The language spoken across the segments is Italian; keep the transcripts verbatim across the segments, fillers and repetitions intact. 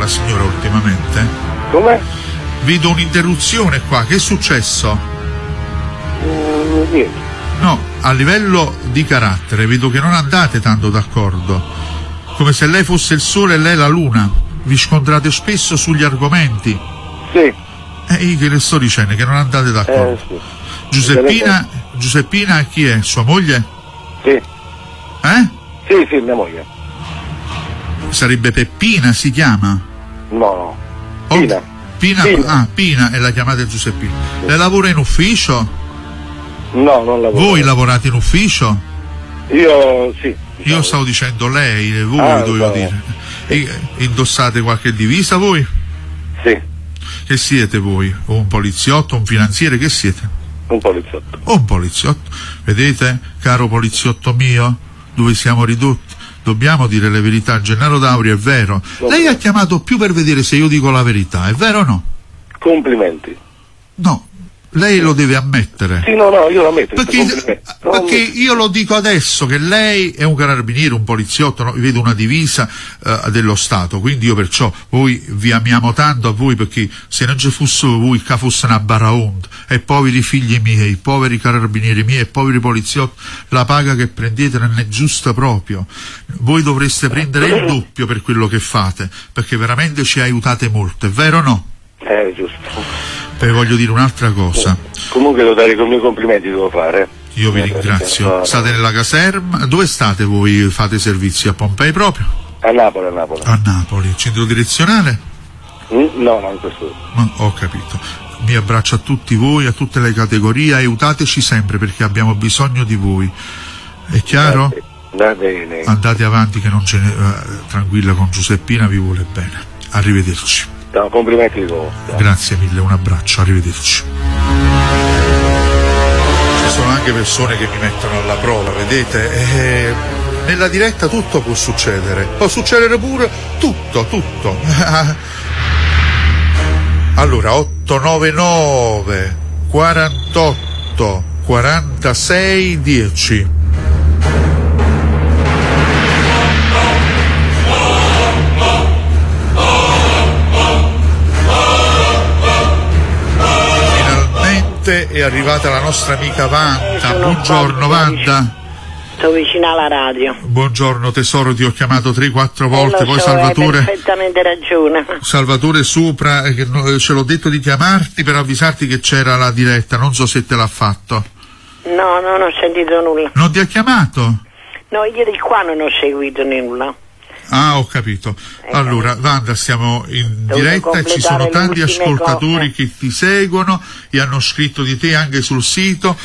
la signora ultimamente? Come? Vedo un'interruzione qua, che è successo? Mm, niente. No, a livello di carattere vedo che non andate tanto d'accordo, come se lei fosse il sole e lei la luna, vi scontrate spesso sugli argomenti. Sì. E io che le sto dicendo, che non andate d'accordo. Eh, sì. Giuseppina, Giuseppina chi è? Sua moglie? Sì. Eh? Sì, sì, mia moglie. Sarebbe Peppina, si chiama? No, no. Oh, Pina. Pina, Pina. ah, Pina, e la chiamate Giuseppina. Sì. Lei lavora in ufficio? No, non lavoro. Voi lavorate in ufficio? Io sì. Io stavo dicendo lei, voi Ah, dovevo no. dire. E, indossate qualche divisa voi? Sì, Che siete voi? Un poliziotto, un finanziere, che siete? un poliziotto. Oh, un poliziotto. Vedete, caro poliziotto mio, dove siamo ridotti? Dobbiamo dire le verità. Gennaro D'Auria, è vero. Lei ha chiamato più per vedere se io dico la verità, è vero o no? Complimenti. No, lei lo deve ammettere. Sì, no, no, io lo ammetto. Perché, complimenti. Non- perché io lo dico adesso che lei è un carabiniere, un poliziotto, no? Vedo una divisa eh, dello Stato, quindi io perciò voi vi amiamo tanto a voi, perché se non ci fosse voi che fosse una baraonda, e poveri figli miei, poveri carabinieri miei e poveri poliziotti, la paga che prendete non è giusta proprio. Voi dovreste prendere il doppio per quello che fate, perché veramente ci aiutate molto, è vero o no? Eh, giusto. Poi voglio dire un'altra cosa. Comunque devo dare i miei complimenti, devo fare. Io vi ringrazio. State nella caserma? Dove state voi? Fate servizi a Pompei proprio? A Napoli, a Napoli. A Napoli. Centro direzionale? Mm? No, no, in questo. Ma ho capito. Mi abbraccio a tutti voi, a tutte le categorie, aiutateci sempre perché abbiamo bisogno di voi. È chiaro? Va bene. Andate avanti che non ce ne... eh, tranquilla, con Giuseppina vi vuole bene. Arrivederci. No, complimenti di nuovo. Grazie mille, un abbraccio, arrivederci. Ci sono anche persone che mi mettono alla prova, vedete? E nella diretta tutto può succedere, può succedere pure tutto, tutto. Allora, otto nove nove quarantotto quarantasei dieci. È arrivata la nostra amica Vanda. Buongiorno Vanda. Sto vicino alla radio. Buongiorno tesoro, ti ho chiamato tre quattro volte, eh, poi so, Salvatore. Hai perfettamente ragione. Salvatore Supra, eh, che no, ce l'ho detto di chiamarti per avvisarti che c'era la diretta, non so se te l'ha fatto. No, non ho sentito nulla. Non ti ha chiamato? No, io di qua non ho seguito nulla. Ah, ho capito. Allora, Wanda, siamo in diretta e ci sono tanti ascoltatori che ti seguono e hanno scritto di te anche sul sito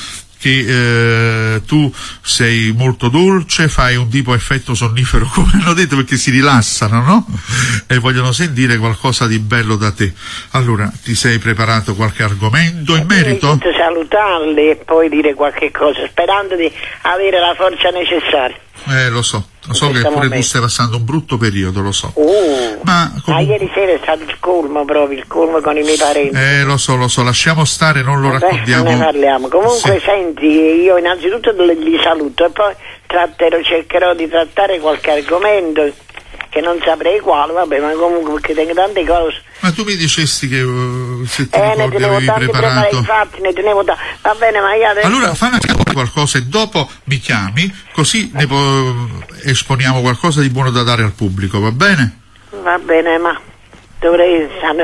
che eh, tu sei molto dolce, fai un tipo effetto sonnifero, come hanno detto, perché si rilassano, no? E vogliono sentire qualcosa di bello da te. Allora, ti sei preparato qualche argomento in merito? Io salutarli e poi dire qualche cosa, sperando di avere la forza necessaria. Eh, lo so, lo so che pure momento. Tu stai passando un brutto periodo, lo so. Uh, ma, comunque... ma ieri sera è stato il colmo proprio, il colmo con i miei parenti. Eh, lo so, lo so, lasciamo stare, non lo Vabbè, raccontiamo. Ne parliamo. Comunque, sì. Senti, io innanzitutto li saluto e poi tratterò, cercherò di trattare qualche argomento che non saprei quale, vabbè, ma comunque perché tengo tante cose. Ma tu mi dicesti che uh, se ti eh, ricordi ne tenevo avevi tanti preparato. Infatti, ne tenevo tanti. Va bene, ma io adesso. Allora fai qualcosa e dopo mi chiami, così ne po- esponiamo qualcosa di buono da dare al pubblico, va bene? Va bene, ma dovrei.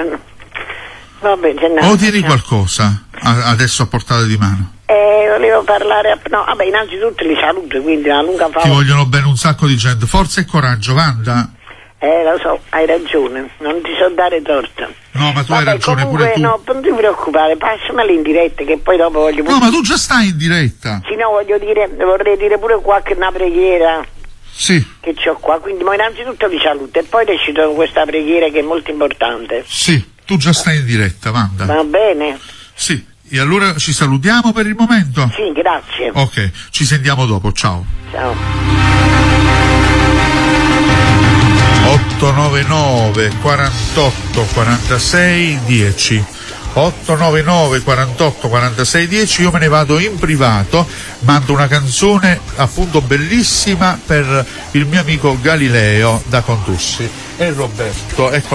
Va bene, o tieni qualcosa a- adesso a portata di mano? Eh, volevo parlare a... no, vabbè, innanzitutto li saluto, quindi una lunga favola. Ti vogliono bene un sacco di gente, forza e coraggio, Wanda. Eh, lo so, hai ragione, non ti so dare torto. No, ma tu vabbè, hai ragione comunque, pure tu. No, non ti preoccupare, passameli in diretta che poi dopo voglio... No, ma tu già stai in diretta. Sì, no, voglio dire, vorrei dire pure qualche una preghiera. Sì. Che c'ho qua, quindi ma innanzitutto vi saluto e poi decido con questa preghiera che è molto importante. Sì, tu già stai in diretta, Wanda. Va bene? Sì. E allora ci salutiamo per il momento? Sì, grazie. Ok, ci sentiamo dopo, ciao. Ciao. otto nove nove quarantotto quarantasei dieci otto nove nove quarantotto quarantasei dieci. Io me ne vado in privato, mando una canzone appunto bellissima per il mio amico Galileo da Contussi e Roberto. Ecco